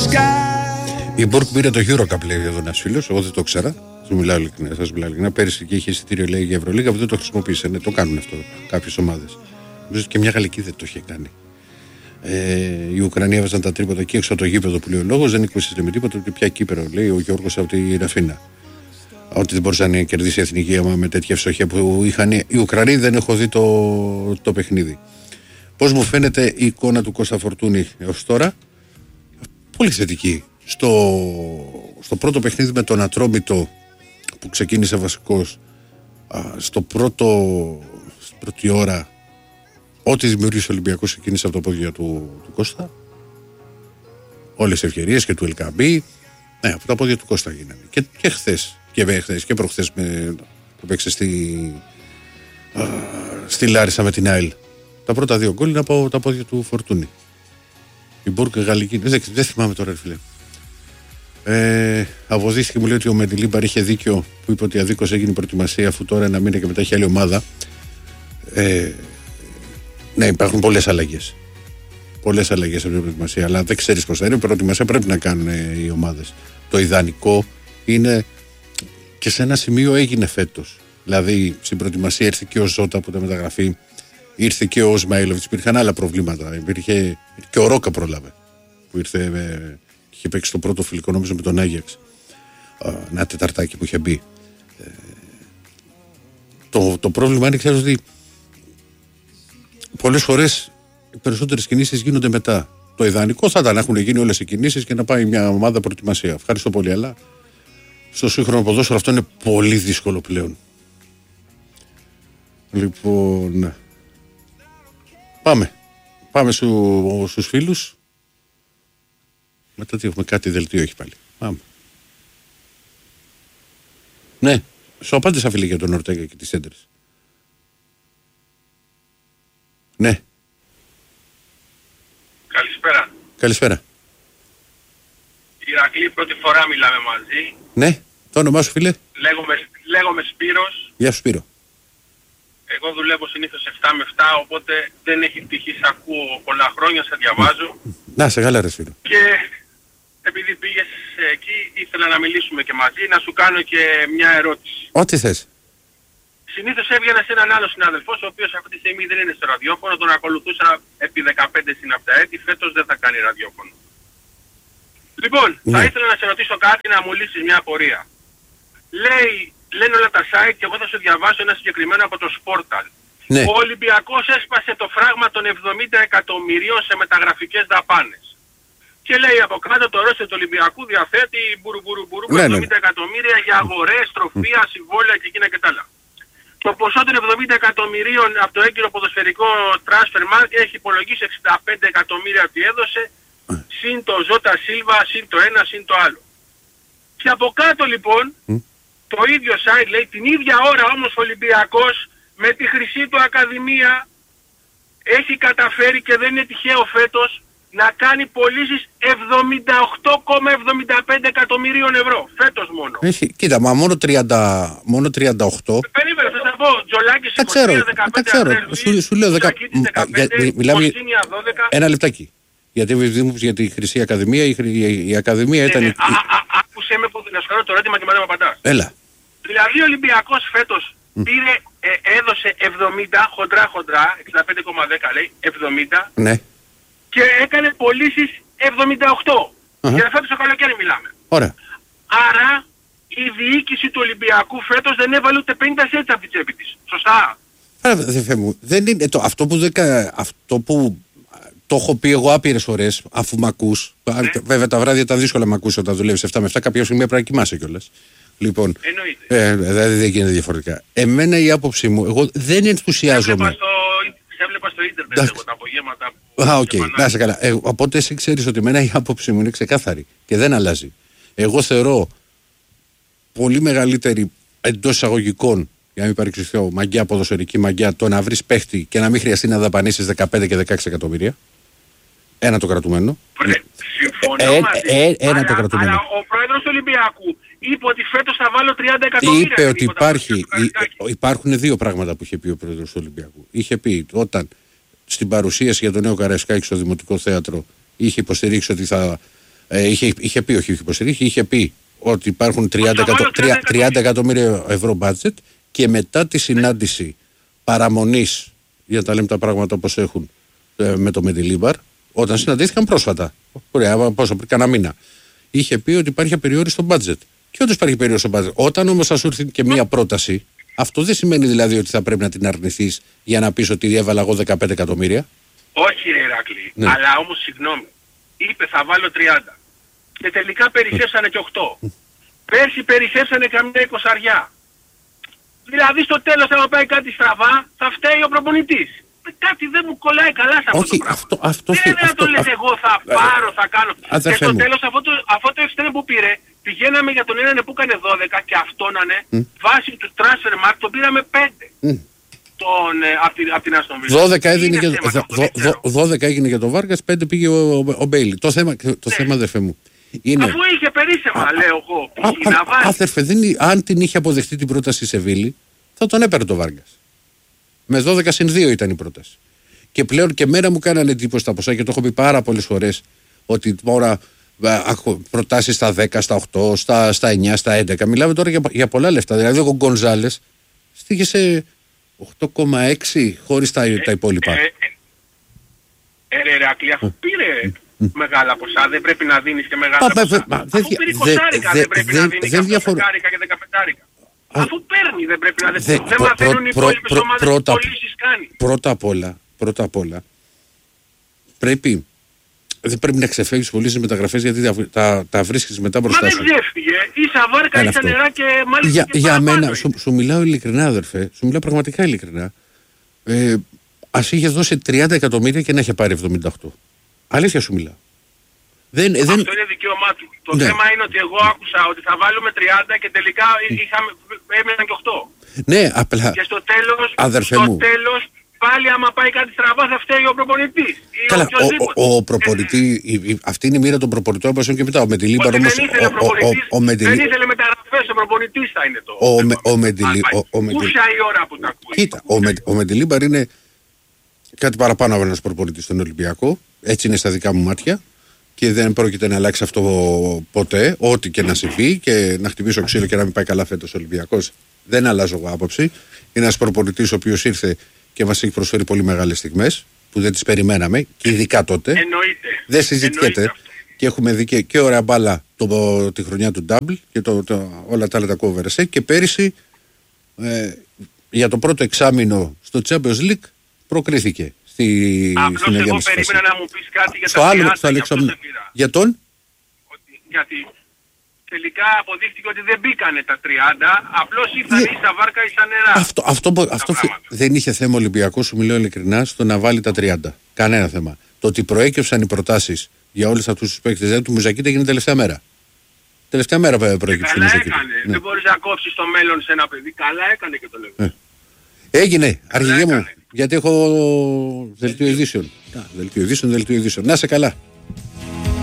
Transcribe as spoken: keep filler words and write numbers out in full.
Η Μπουρκ πήρε το Eurocup, λέει εδώ ένας φίλος. Εγώ δεν το ξέρα. Σας μιλάω ειλικρινά. Πέρυσι και είχε εισιτήριο, λέει, για Ευρωλίγα, που δεν το χρησιμοποίησε. Ναι, το κάνουν αυτό κάποιες ομάδες. Νομίζω και μια γαλλική δεν το είχε κάνει. Ε, οι Ουκρανοί έβαζαν τα τρίποτα εκεί έξω από το γήπεδο που λέει ο λόγος. Δεν οικοσύστημα με τίποτα. Ούτε πια κύπερο, λέει ο Γιώργος από τη Ραφίνα. Ότι δεν μπορούσε να κερδίσει η εθνική άμα με τέτοια ευστοχία που είχαν οι Ουκρανοί. Δεν έχω δει το, το παιχνίδι. Πώς μου φαίνεται η εικόνα του Κώστα Φορτούνη έως τώρα? Πολύ θετική. Στο, στο πρώτο παιχνίδι με τον Ατρόμητο που ξεκίνησε βασικός, α, στο πρώτο, στην πρώτη ώρα, ό,τι δημιούργησε ο Ολυμπιακός ξεκίνησε από το πόδια του, του Κώστα. Όλες οι ευκαιρίες και του Ελκαμπή, ναι, από τα πόδια του Κώστα γίνανε. Και, και χθες, και χθες και προχθές με, που παίξε στη, α, στη Λάρισα με την ΑΕΛ. Τα πρώτα δύο γκολ είναι από τα πόδια του Φορτούνη. Η Μπουρκ γαλλική, δεν, δεν θυμάμαι τώρα, φίλε. Ε, Αβοδίστηκε, μου λέει ότι ο Μεντιλίμπαρ είχε δίκιο που είπε ότι αδίκως έγινε η προετοιμασία, αφού τώρα ένα μήνα και μετά έχει άλλη ομάδα. Ε, ναι, υπάρχουν πολλές αλλαγές. Πολλές αλλαγές από την προετοιμασία, αλλά δεν ξέρεις πώς θα είναι. Η προετοιμασία πρέπει να κάνουν ε, οι ομάδες. Το ιδανικό είναι, και σε ένα σημείο έγινε φέτος. Δηλαδή στην προετοιμασία ήρθε και ο Ζώτα από τα μεταγραφή, ήρθε και ο Σμαήλοβιτς, υπήρχαν άλλα προβλήματα. Υπήρχε και ο Ρόκα πρόλαβε που ήρθε. Ε, είχε παίξει το πρώτο φιλικό, νόμιζα, με τον Άγιαξ. Ένα τεταρτάκι που είχε μπει. Ε, το, το πρόβλημα είναι, ξέρω, ότι πολλές φορές οι περισσότερες κινήσεις γίνονται μετά. Το ιδανικό θα ήταν να έχουν γίνει όλες οι κινήσεις και να πάει μια ομάδα προετοιμασία. Ευχαριστώ πολύ, αλλά στο σύγχρονο ποδόσφαιρο αυτό είναι πολύ δύσκολο πλέον. Λοιπόν, πάμε. Πάμε στου, στους φίλους. Μετά τι έχουμε, κάτι δελτίο έχει πάλι. Πάμε. Ναι, σου απάντησα, φίλε, για τον Ορτέγκα και τις έντρες. Ναι. Καλησπέρα. Καλησπέρα. Ηρακλή, πρώτη φορά μιλάμε μαζί. Ναι, το όνομά σου, φίλε? Λέγομαι, λέγομαι Σπύρος. Γεια σου, Σπύρο. Εγώ δουλεύω συνήθως επτά με επτά, οπότε δεν έχει τύχει, σ' ακούω πολλά χρόνια, σε διαβάζω. Να, σε καλά, ρε Σπύρο. Και επειδή πήγες εκεί, ήθελα να μιλήσουμε και μαζί, να σου κάνω και μια ερώτηση. Ό,τι θες. Συνήθως έβγαινα σε έναν άλλο συνάδελφο, ο οποίος αυτή τη στιγμή δεν είναι στο ραδιόφωνο, τον ακολουθούσα επί δεκαπέντε συναπτά έτη, φέτος δεν θα κάνει ραδιόφωνο. Λοιπόν, ναι. Θα ήθελα να σε ρωτήσω κάτι, να μου λύσεις μια απορία. Λέει, λένε όλα τα site και εγώ θα σου διαβάσω ένα συγκεκριμένο από το Sportal. Ναι. Ο Ολυμπιακός έσπασε το φράγμα των εβδομήντα εκατομμυρίων σε μεταγραφικές δαπάνες. Και λέει από κάτω, το ρόστερ του Ολυμπιακού διαθέτει μπουρου μπουρου μπουρου ναι, εβδομήντα ναι. εκατομμύρια για αγορές, τροφία, συμβόλαια και εκείνα και τα άλλα. Το ποσό των εβδομήντα εκατομμυρίων από το έγκυρο ποδοσφαιρικό transfer market έχει υπολογίσει εξήντα πέντε εκατομμύρια ότι έδωσε, συν το Ζώτα Σίλβα, συν το ένα, συν το άλλο. Και από κάτω λοιπόν, mm. το ίδιο site λέει, την ίδια ώρα όμως ο Ολυμπιακός με τη χρυσή του ακαδημία έχει καταφέρει, και δεν είναι τυχαίο φέτος, να κάνει πωλήσεις εβδομήντα οκτώ κόμμα εβδομήντα πέντε εκατομμυρίων ευρώ. Φέτος μόνο. Έχει, κοίτα, μα μόνο τριάντα, μόνο τριάντα οκτώ. Περίμενε, θα σας πω. Τζολάκης είκοσι τρία δεκαπέντε Απρίλη, σου, σου λέω δεκαπέντε, μιλάμε δώδεκα. Ένα λεπτάκι. Γιατί για τη Χρυσή Ακαδημία, η, η, η Ακαδημία ήταν... Ε, α, α, άκουσέ με που να σου κάνω το ερώτημα και μετά με απαντάς. Έλα. Δηλαδή ο Ολυμπιακός φέτος mm. πήρε, ε, έδωσε εβδομήντα, χοντρά χοντρά, εξήντα πέντε κόμμα δέκα λέει, εβδομήντα. Ναι. Και έκανε πωλήσεις εβδομήντα οκτώ. Uh-huh. Για φέτος το καλοκαίρι μιλάμε. Ωραία. Άρα η διοίκηση του Ολυμπιακού φέτος δεν έβαλε ούτε πενήντα σέντς από την τσέπη της. Σωστά. Άρα, δε, μου, δεν είναι το, αυτό που δεν, αυτό που το έχω πει εγώ άπειρες φορές, αφού μ' ακούς. Ναι. Βέβαια τα βράδια τα δύσκολα μ' ακούς όταν δουλεύεις επτά με επτά, κάποια στιγμή πρέπει να κοιμάσαι κιόλας. Λοιπόν, ε, δηλαδή δεν γίνεται διαφορετικά. Εμένα η άποψή μου, εγώ δεν ενθουσιάζομαι. Σε έβλεπα στο ίντερνετ εγώ τα απογεύματα. Α, οκ, okay. Να είσαι καλά. Ε, οπότε εσύ ξέρεις ότι εμένα η άποψή μου είναι ξεκάθαρη και δεν αλλάζει. Εγώ θεωρώ πολύ μεγαλύτερη εντός εισαγωγικών, για να μην παρεξηγηθώ, μαγιά, ποδοσφαιρική μαγιά, το να βρεις παίχτη και να μην χρειαστεί να δαπανίσεις δεκαπέντε και δεκαέξι εκατομμύρια. Ένα το κρατουμένο. Συμφωνώ ε, μαζί. Ε, ένα αλλά, το κρατουμένο. Αλλά ο πρόεδρος του Ολυμπιακού είπε ότι φέτος θα βάλω τριάντα εκατομμύρια. Είπε ότι υπάρχει, υπάρχουν δύο πράγματα που είχε πει ο πρόεδρος του Ολυμπιακού. Είχε πει όταν στην παρουσίαση για τον νέο Καραϊσκάκη στο Δημοτικό Θέατρο είχε υποστηρίξει ότι θα Ε, είχε, είχε πει, όχι, είχε υποστηρίξει, είχε πει ότι υπάρχουν τριάντα εκατομμύρια ευρώ budget και μετά τη συνάντηση παραμονής, για να τα λέμε τα πράγματα όπως έχουν, ε, με το Μεντιλίμπαρ, όταν συναντήθηκαν πρόσφατα, ωραία, πόσο, πριν κάνα μήνα, είχε πει ότι υπάρχει απεριόριστο budget. Και όντως υπάρχει απεριόριστο budget. Όταν όμως θα σου έρθει και μία πρόταση, αυτό δεν σημαίνει δηλαδή ότι θα πρέπει να την αρνηθείς για να πεις ότι έβαλα εγώ δεκαπέντε εκατομμύρια. Όχι, ρε Ηράκλη, ναι. Αλλά όμως συγγνώμη, είπε θα βάλω τριάντα. Και τελικά περισσέψανε και οκτώ. Πέρσι περισσέψανε καμιά εικοσαριά. Δηλαδή στο τέλος άμα πάει κάτι στραβά θα φταίει ο προπονητής. Κάτι δεν μου κολλάει καλά σε αυτό. Όχι, το πράγμα. Αυτό, αυτό, δεν είναι να το λες εγώ θα πάρω, θα κάνω. Αδερφέ και στο μου. τέλος αυτό το, αυτό το εξτρέμ που πήρε, πηγαίναμε για τον έναν που έκανε δώδεκα και αυτόν ανε, mm. βάσει του transfer mark τον πήραμε πέντε. Mm. Τον, ε, από την, απ την Αστον Βίλα. δώδεκα έγινε για τον Βάργας, πέντε πήγε ο, ο, ο Μπέιλι. Το θέμα, το ναι. θέμα αδερφέ μου. Είναι... Αφού είχε περίσσεμα, α, λέω εγώ. Α, α, α, αδερφέ, δεν, αν την είχε αποδεχτεί την πρόταση σε Βίλη, θα τον έπαιρνε το Βάργας. Με δώδεκα συν δύο ήταν η πρόταση. Και πλέον και μέρα μου κάνανε εντύπωση τα ποσά και το έχω πει πάρα πολλές φορές ότι τώρα προτάσεις στα δέκα, στα οκτώ, στα, στα εννιά, στα έντεκα. Μιλάμε τώρα για, για πολλά λεφτά. Δηλαδή ο Γκονζάλες στήχε σε οκτώ κόμμα έξι χωρίς τα, ε, τα υπόλοιπα. Ε, ε, ε, ρε Ακλή, αφού πήρε μεγάλα ποσά, δεν πρέπει να δίνεις και μεγάλα ποσά. Αφού πήρε είκοσι δεν πρέπει να δίνεις και δεκαπέντε και δεκαπέντε. Αφού παίρνει δεν πρέπει να δίνεις. Δεν μαθαίνουν οι υπόλοιπες ομάδες τι πωλήσεις κάνει. Πρώτα απ' όλα, πρώτα απ' όλα, πρέπει... Δεν πρέπει να ξεφεύγεις πολύ στις μεταγραφές γιατί τα, τα, τα βρίσκεις μετά μπροστά σου. Μα δεν ξέφυγε. Ίσα βάρκα, ίσα νερά και μάλιστα για, και για μένα, σου, σου μιλάω ειλικρινά αδερφέ, σου μιλάω πραγματικά ειλικρινά. Ε, ας είχε δώσει τριάντα εκατομμύρια και να είχε πάρει εβδομήντα οκτώ. Αλήθεια σου μιλάω. Δεν, Αυτό δεν... είναι δικαίωμά του. Το ναι. θέμα είναι ότι εγώ άκουσα ότι θα βάλουμε τριάντα και τελικά είχαμε, έμειναν και οκτώ. Ναι, απλά. Και στο τέλος, αδερφέ στο μου. τέλος πάλι άμα πάει κάτι στραβά θα φταίει ο προπονητής. Καλά, ο, ο, ο προπονητή, ε, αυτή είναι η μοίρα των προπονητών όπως και μετά. Ο Μεντιλίμπαρ όμως... Δεν ήθελε ο, προπονητής, ο, ο, ο Μεντιλί... δεν ήθελε μεταγραφές, ο προπονητής θα είναι το... Ο, με, ο, Μεντιλί, ο, ο, Ούσα η ώρα που τα ακούει. Κοίτα, ο, με, ο Μεντιλίμπαρ είναι κάτι παραπάνω από ένας προπονητής στον Ολυμπιακό. Έτσι είναι στα δικά μου μάτια. Και δεν πρόκειται να αλλάξει αυτό ποτέ. Ό,τι και να συμβεί και να χτυπήσω ξύλο και να μην πάει καλά φέτος ο Ολυμπιακός. Δεν αλλάζω εγώ άποψη. Είναι ένας προπονητής ο οποίος ήρθε και μας έχει προσφέρει πολύ μεγάλες στιγμές που δεν τις περιμέναμε και ειδικά τότε. Εννοείται. Δεν συζητιέται. Και έχουμε δει και, και ωραία μπάλα το, τη χρονιά του Double και το, το, όλα τα άλλα τα κόβερες. Και πέρυσι ε, για το πρώτο εξάμηνο στο Champions League προκρίθηκε. Στη, Απλώς στην εγώ περίμενα να μου πεις κάτι για στο τα άλλο, τριάντα στο για, για τον? Ότι, γιατί τελικά αποδείχτηκε ότι δεν μπήκανε τα τριάντα, απλώς ήρθαν yeah. ίσα βάρκα ίσα νερά. Αυτό, αυτό, αυτό δεν είχε θέμα Ολυμπιακό, σου μιλάω ειλικρινά, στο να βάλει τα τριάντα. Κανένα θέμα. Το ότι προέκυψαν οι προτάσεις για όλους αυτούς τους παίκτες, δηλαδή του Μουζακίτα έγινε τελευταία μέρα. Τελευταία μέρα προέκυψε το Μουζακίτα. Καλά έκανε. Ναι. Δεν μπορείς να κόψεις το μέλλον σε ένα παιδί. Καλά έκανε και το λέω. Ε. Έγινε, αρχηγέ μου, γιατί έχω δελτίο ειδήσεων. Δελτίο ειδήσεων, δελτίο ειδήσεων. Να σε καλά.